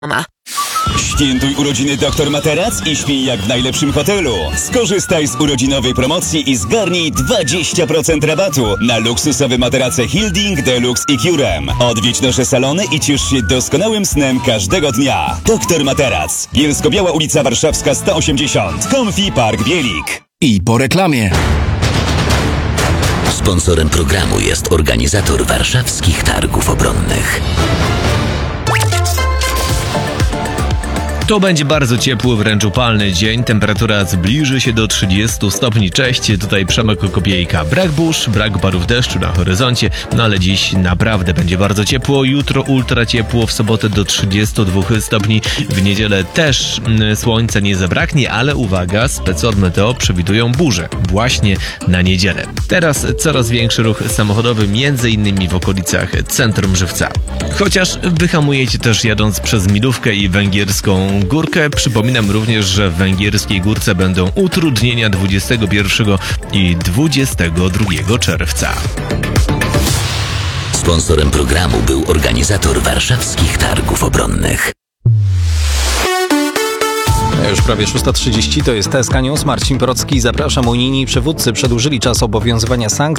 Mama. Świętuj urodziny Dr Materac i śpij jak w najlepszym hotelu. Skorzystaj z urodzinowej promocji i zgarnij 20% rabatu na luksusowe materace Hilding, Deluxe i Curem. Odwiedź nasze salony i ciesz się doskonałym snem każdego dnia. Dr Materac. Bielsko-Biała ulica Warszawska 180. Comfy Park Bielik. I po reklamie. Sponsorem programu jest organizator warszawskich targów obronnych. To będzie bardzo ciepły, wręcz upalny dzień. Temperatura zbliży się do 30 stopni. Cześć, tutaj Przemek Kopiejka. Brak burz, brak barów deszczu na horyzoncie, no ale dziś naprawdę będzie bardzo ciepło. Jutro ultra ciepło, w sobotę do 32 stopni. W niedzielę też słońca nie zabraknie, ale uwaga, specy od Meteo przewidują burzę właśnie na niedzielę. Teraz coraz większy ruch samochodowy, m.in. w okolicach centrum Żywca. Chociaż wyhamujecie też jadąc przez Milówkę i Węgierską Górkę. Przypominam również, że w Węgierskiej Górce będą utrudnienia 21 i 22 czerwca. Sponsorem programu był organizator warszawskich targów obronnych. Już prawie 6:30, to jest TSK News. Marcin Porocki, zapraszam. Unijni przywódcy przedłużyli czas obowiązywania sankcji